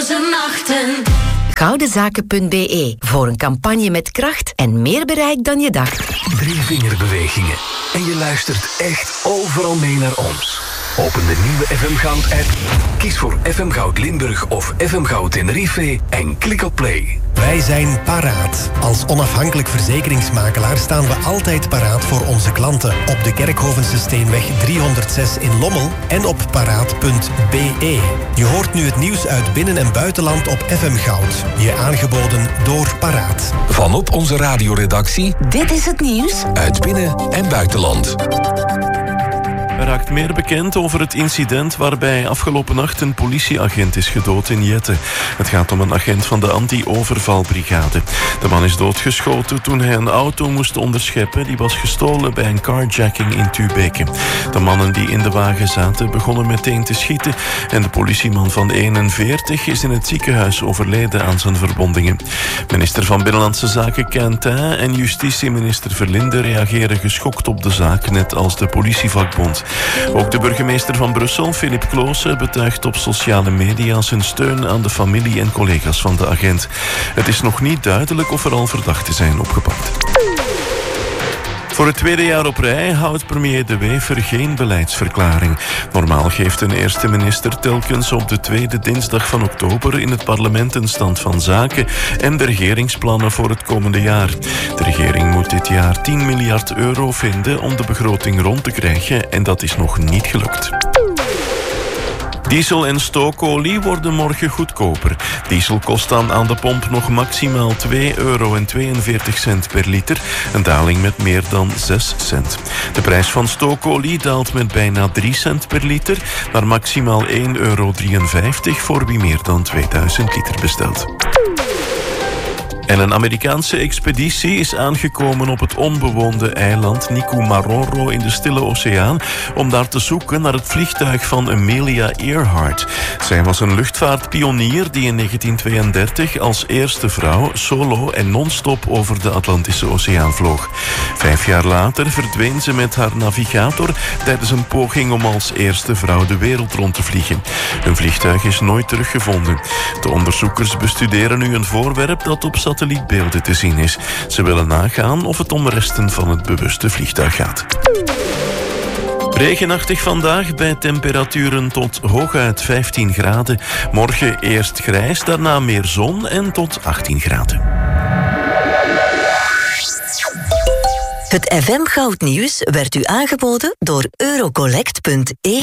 dakloze nachten. Goudenzaken.be voor een campagne met kracht en meer bereik dan je dacht. 3 vingerbewegingen en je luistert echt overal mee naar ons. Open de nieuwe FM Goud-app, kies voor FM Goud Limburg of FM Goud Tenerife en klik op play. Wij zijn paraat. Als onafhankelijk verzekeringsmakelaar staan we altijd paraat voor onze klanten. Op de Kerkhovense Steenweg 306 in Lommel en op paraat.be. Je hoort nu het nieuws uit binnen- en buitenland op FM Goud. Je aangeboden door Paraat. Vanop onze radioredactie. Dit is het nieuws Uit binnen- en buitenland. Er raakt meer bekend over het incident waarbij afgelopen nacht een politieagent is gedood in Jette. Het gaat om een agent van de anti-overvalbrigade. De man is doodgeschoten toen hij een auto moest onderscheppen die was gestolen bij een carjacking in Tubeke. De mannen die in de wagen zaten begonnen meteen te schieten en de politieman van 41 is in het ziekenhuis overleden aan zijn verwondingen. Minister van Binnenlandse Zaken Quentin en justitieminister Verlinde reageren geschokt op de zaak, net als de politievakbond. Ook de burgemeester van Brussel, Philippe Claussen, betuigt op sociale media zijn steun aan de familie en collega's van de agent. Het is nog niet duidelijk of er al verdachten zijn opgepakt. Voor het tweede jaar op rij houdt premier De Wever geen beleidsverklaring. Normaal geeft een eerste minister telkens op de tweede dinsdag van oktober in het parlement een stand van zaken en de regeringsplannen voor het komende jaar. De regering moet dit jaar 10 miljard euro vinden om de begroting rond te krijgen en dat is nog niet gelukt. Diesel en stookolie worden morgen goedkoper. Diesel kost dan aan de pomp nog maximaal €2,42 per liter. Een daling met meer dan 6 cent. De prijs van stookolie daalt met bijna 3 cent per liter naar maximaal €1,53 voor wie meer dan 2000 liter bestelt. En een Amerikaanse expeditie is aangekomen op het onbewoonde eiland Nikumaroro in de Stille Oceaan om daar te zoeken naar het vliegtuig van Amelia Earhart. Zij was een luchtvaartpionier die in 1932 als eerste vrouw solo en non-stop over de Atlantische Oceaan vloog. 5 jaar later verdween ze met haar navigator tijdens een poging om als eerste vrouw de wereld rond te vliegen. Hun vliegtuig is nooit teruggevonden. De onderzoekers bestuderen nu een voorwerp dat op satellietbeelden te zien is. Ze willen nagaan of het om resten van het bewuste vliegtuig gaat. Regenachtig vandaag bij temperaturen tot hooguit 15 graden. Morgen eerst grijs, daarna meer zon en tot 18 graden. Het FM Goud Nieuws werd u aangeboden door Eurocollect.eu.